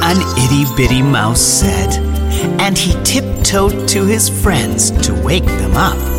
an itty-bitty mouse said, and he tiptoed to his friends to wake them up.